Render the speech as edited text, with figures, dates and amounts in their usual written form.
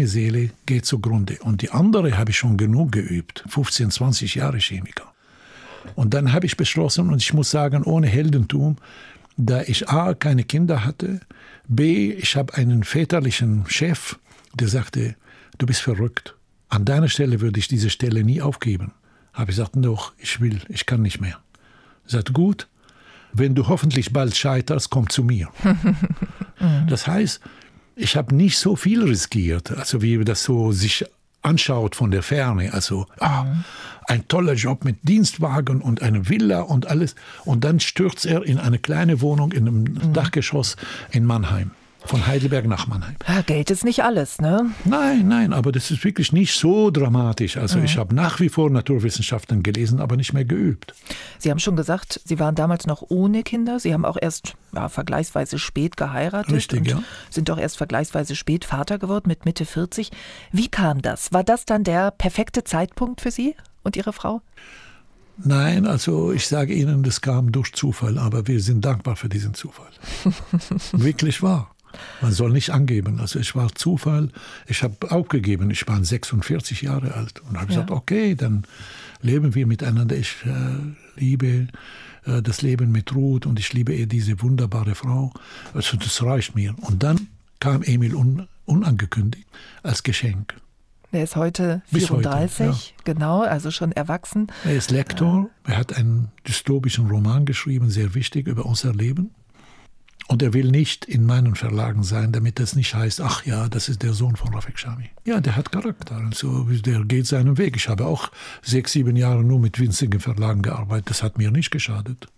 Seele geht zugrunde. Und die andere habe ich schon genug geübt, 15, 20 Jahre Chemiker. Und dann habe ich beschlossen, und ich muss sagen, ohne Heldentum, da ich A, keine Kinder hatte, B, ich habe einen väterlichen Chef, der sagte, du bist verrückt. An deiner Stelle würde ich diese Stelle nie aufgeben. Habe ich gesagt, doch, ich kann nicht mehr. Er sagt, gut, wenn du hoffentlich bald scheiterst, komm zu mir. Das heißt, ich habe nicht so viel riskiert, also wie das so sich anschaut von der Ferne. Also ein toller Job mit Dienstwagen und eine Villa und alles. Und dann stürzt er in eine kleine Wohnung in einem Dachgeschoss in Mannheim. Von Heidelberg nach Mannheim. Ja, Geld ist nicht alles, ne? Nein, aber das ist wirklich nicht so dramatisch. Also ich habe nach wie vor Naturwissenschaften gelesen, aber nicht mehr geübt. Sie haben schon gesagt, Sie waren damals noch ohne Kinder. Sie haben auch erst vergleichsweise spät geheiratet. Richtig, und ja. Sind auch erst vergleichsweise spät Vater geworden, mit Mitte 40. Wie kam das? War das dann der perfekte Zeitpunkt für Sie und Ihre Frau? Nein, also ich sage Ihnen, das kam durch Zufall, aber wir sind dankbar für diesen Zufall. Wirklich wahr. Man soll nicht angeben. Also es war Zufall. Ich habe aufgegeben. Ich war 46 Jahre alt und habe gesagt, okay, dann leben wir miteinander. Ich liebe das Leben mit Ruth und ich liebe diese wunderbare Frau. Also das reicht mir. Und dann kam Emil unangekündigt als Geschenk. Er ist heute Bis 34, heute, genau, also schon erwachsen. Er ist Lektor. Er hat einen dystopischen Roman geschrieben, sehr wichtig, über unser Leben. Und er will nicht in meinen Verlagen sein, damit das nicht heißt, ach ja, das ist der Sohn von Rafik Chami. Ja, der hat Charakter, also der geht seinen Weg. Ich habe auch 6, 7 Jahre nur mit winzigen Verlagen gearbeitet, das hat mir nicht geschadet.